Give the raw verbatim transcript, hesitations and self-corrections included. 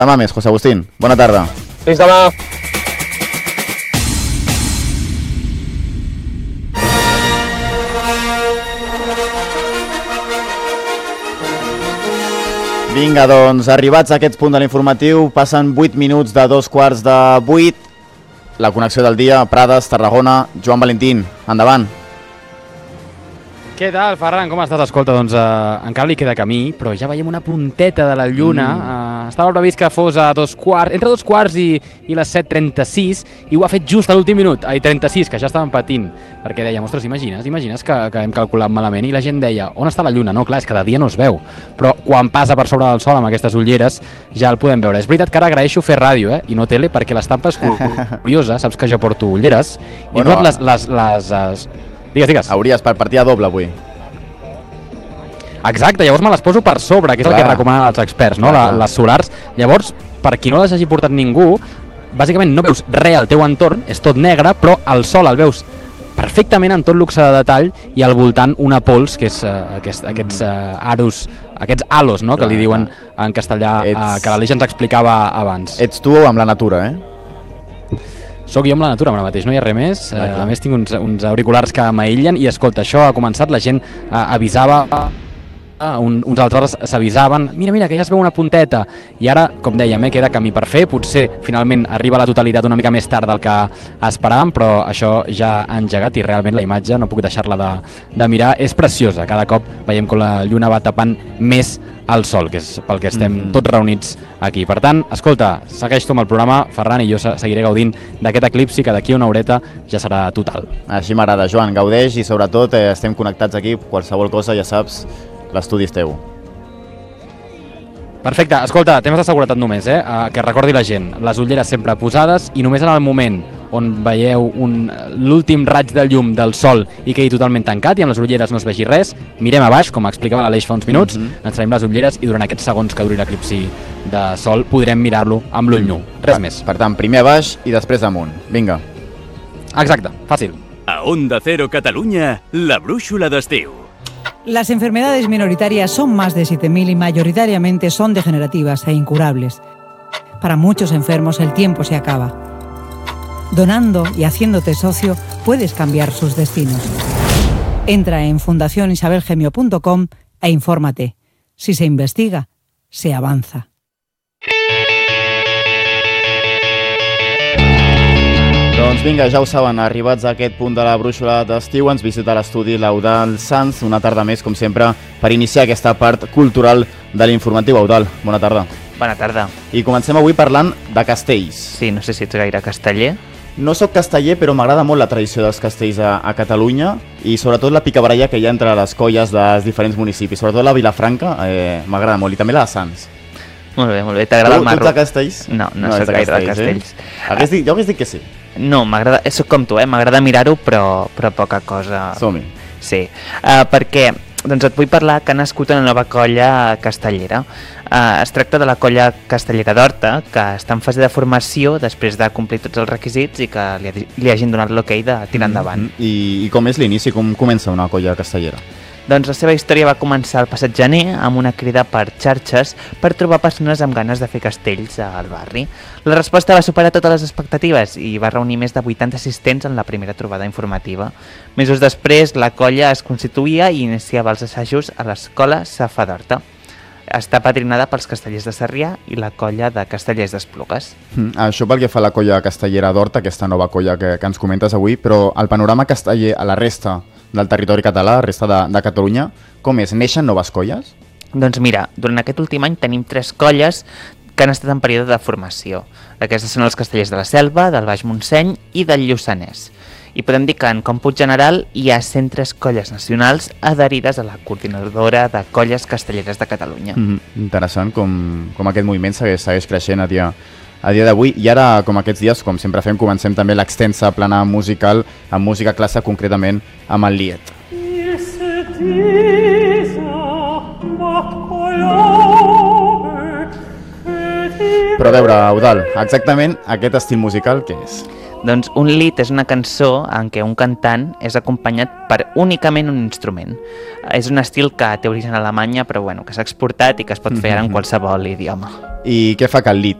Demà més, José Agustín. Bona tarda. Fins demà. Vinga, doncs, arribats a aquest punt de l'informatiu, passen vuit minuts de dos quarts de vuit. La connexió del dia, Prades, Tarragona, Joan Valentín, endavant. Què tal, Ferran? Com estàs? Escolta, doncs eh, encara li queda camí, però ja veiem una punteta de la lluna. Mm. Eh, estava previst que fos a dos quarts, entre dos quarts i, i les set trenta-sis, i ho ha fet just a l'últim minut, ai, trenta-sis, que ja estàvem patint, perquè deia, ostres, imagines, imagines que, que hem calculat malament, i la gent deia, on està la lluna? No, clar, és que de dia no es veu, però quan passa per sobre del sol amb aquestes ulleres ja el podem veure. És veritat que ara agraeixo fer ràdio, eh, i no tele, perquè l'estampa és curiosa, saps que jo porto ulleres, i bueno, no les... les, les, les Digues, digues. Hauries per partida doble avui. Exacte, llavors me les poso per sobre, que és Clar. el que recomanen els experts, no? La, les solars. Llavors, per qui no les hagi portat ningú, bàsicament no veus res al teu entorn, és tot negre, però el sol el veus perfectament en tot luxe de detall i al voltant una pols, que és uh, aquest, aquests uh, aros, aquests halos, no? Clar, que li diuen en castellà, ets... uh, que l'Aleix ens explicava abans. Ets tu amb la natura, eh? Soc jo amb la natura ara mateix, no hi ha res més. Uh, a més tinc uns, uns auriculars que m'aïllen i escolta, això ha començat, la gent uh, avisava, uh, un, uns altres s'avisaven, mira, mira, que ja es veu una punteta, i ara, com dèiem, eh, queda camí per fer, potser finalment arriba a la totalitat una mica més tard del que esperàvem, però això ja ha engegat i realment la imatge, no puc deixar-la de, de mirar, és preciosa. Cada cop veiem com la lluna va tapant més al sol, que és pel que estem mm. tots reunits aquí. Per tant, escolta, segueix tu amb el programa, Ferran, i jo seguiré gaudint d'aquest eclipsi que d'aquí a una horeta ja serà total. Així m'agrada, Joan, gaudeix i sobretot eh, estem connectats aquí, qualsevol cosa ja saps, l'estudi és teu. Perfecte, escolta, temes de seguretat només, eh? Uh, que recordi la gent, les ulleres sempre posades i només en el moment on veieu l'últim raig de llum del sol i quedi totalment tancat i amb les ulleres no es vegi res, mirem a baix, com explicava l'Aleix fa uns minuts, mm -hmm. ens traiem les ulleres i durant aquests segons que duri l'eclipsi de sol podrem mirar-lo amb l'ull nu, res per, més. Per tant, primer a baix i després amunt, vinga. Exacte, fàcil. A Onda Cero Catalunya, la brúixola d'estiu. Las enfermedades minoritarias son más de siete mil y mayoritariamente son degenerativas e incurables. Para muchos enfermos el tiempo se acaba. Donando y haciéndote socio puedes cambiar sus destinos. Entra en fundación isabel gemio punto com e infórmate. Si se investiga, se avanza. Doncs vinga, ja ho saben, arribats a aquest punt de la brúixola d'estiu, ens visita l'estudi l'Eudald Sanz, una tarda més, com sempre, per iniciar aquesta part cultural de l'informatiu. Eudald, bona tarda. Bona tarda. I comencem avui parlant de castells. Sí, no sé si ets gaire casteller. No sóc casteller, però m'agrada molt la tradició dels castells a, a Catalunya i sobretot la picabaralla que hi ha entre les colles dels diferents municipis. Sobretot la Vilafranca eh, m'agrada molt, i també la de Sants. Molt bé, molt bé. T'agrada el marro? Tu ets de castells? No, no, no soc gaire de castells. Eh? Hagués dit, jo hagués dit que sí. No, m'agrada, soc com tu, eh? M'agrada mirar-ho, però, però poca cosa. Som-hi. Sí, uh, perquè doncs et vull parlar que ha nascut una nova colla castellera. Uh, es tracta de la colla castellera d'Horta, que està en fase de formació després de complir tots els requisits i que li, li hagin donat l'ok de tirar endavant. Mm-hmm. I, I com és l'inici? Com comença una colla castellera? Doncs la seva història va començar el passat gener amb una crida per xarxes per trobar persones amb ganes de fer castells al barri. La resposta va superar totes les expectatives i va reunir més de vuitanta assistents en la primera trobada informativa. Mesos després, la colla es constituïa i iniciava els assajos a l'escola Safa d'Horta. Està patrinada pels castellers de Sarrià i la colla de castellers d'Esplugues. Mm, això pel que fa a la colla castellera d'Horta, aquesta nova colla que, que ens comentes avui, però el panorama casteller a la resta del territori català, la resta de, de Catalunya, com és? Neixen noves colles? Doncs mira, durant aquest últim any tenim tres colles que han estat en període de formació. Aquestes són els castellers de la Selva, del Baix Montseny i del Lluçanès. I podem dir que en còmput general hi ha cent tres colles nacionals adherides a la coordinadora de colles castelleres de Catalunya. Mm, interessant com, com aquest moviment segueix, segueix creixent a dia, a dia d'avui. I ara, com aquests dies, com sempre fem, comencem també l'extensa plana musical amb música clàssica, concretament amb el Lied. Però a veure, Eudald, exactament aquest estil musical què és? Doncs un lied és una cançó en què un cantant és acompanyat per únicament un instrument. És un estil que té origen a Alemanya, però bueno, que s'ha exportat i que es pot fer ara en qualsevol idioma. I què fa que el lied